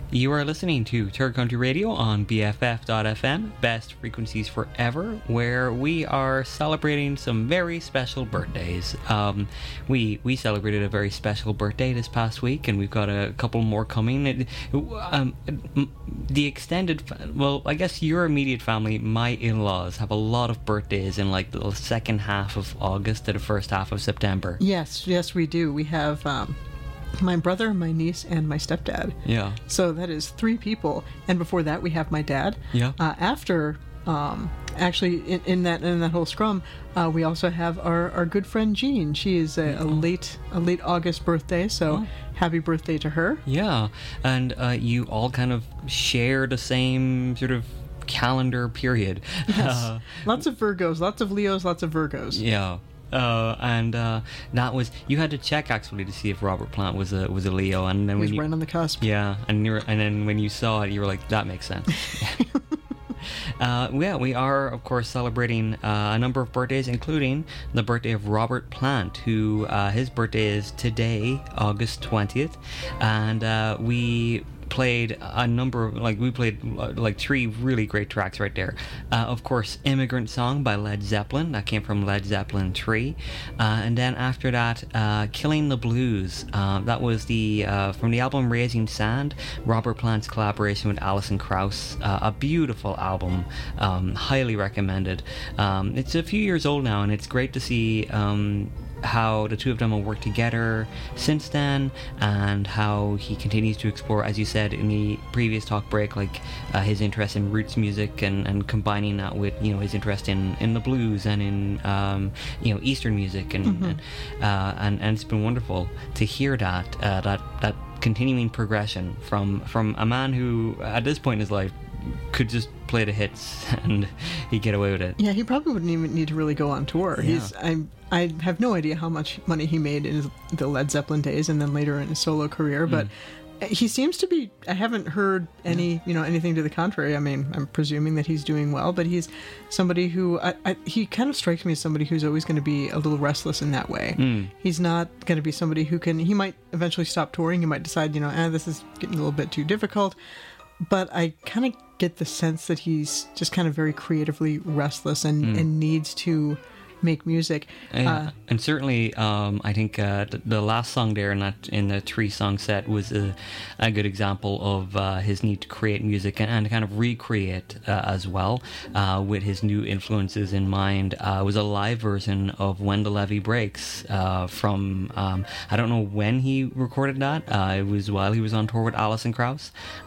You are listening to Turd Country Radio on BFF.FM, best frequencies forever, where we are celebrating some very special birthdays. We celebrated a very special birthday this past week, and we've got a couple more coming. The extended, well, I guess your immediate family, my in-laws, have a lot of birthdays in like the second half of August to the first half of September. Yes, we do. We have my brother, my niece, and my stepdad. Yeah. So that is 3 people. And before that, we have my dad. Yeah. After, actually, in that whole scrum, we also have our good friend Jean. She is a late August birthday. So happy birthday to her. Yeah, and you all kind of share the same sort of calendar period. Yes. Lots of Virgos, lots of Leos, lots of Virgos. Yeah. And that was, you had to check actually to see if Robert Plant was a Leo, and then He's right on the cusp. Yeah, and then when you saw it, you were like, that makes sense. We are, of course, celebrating a number of birthdays, including the birthday of Robert Plant, who his birthday is today, August 20th, and we played a number of, we played 3 really great tracks right there. Of course, Immigrant Song by Led Zeppelin, that came from Led Zeppelin 3, and then after that, Killing the Blues, that was from the album Raising Sand, Robert Plant's collaboration with Alison Krauss, a beautiful album, highly recommended. It's a few years old now, and it's great to see how the two of them have worked together since then, and how he continues to explore, as you said in the previous talk break, his interest in roots music and combining that with his interest in the blues and in Eastern music, and it's been wonderful to hear that continuing progression from a man who at this point in his life could just play the hits and he'd get away with it. Yeah, he probably wouldn't even need to really go on tour. Yeah. I have no idea how much money he made in the Led Zeppelin days and then later in his solo career, but he seems to be, I haven't heard anything to the contrary. I mean, I'm presuming that he's doing well, but he's somebody who, he kind of strikes me as somebody who's always going to be a little restless in that way. He's not going to be somebody who he might eventually stop touring. He might decide, this is getting a little bit too difficult. But I kind of get the sense that he's just kind of very creatively restless and needs to make music. And certainly, I think the last song there in the 3-song set was a good example of his need to create music and kind of recreate as well, with his new influences in mind. It was a live version of When the Levee Breaks from, I don't know when he recorded that. It was while he was on tour with Alison Krauss.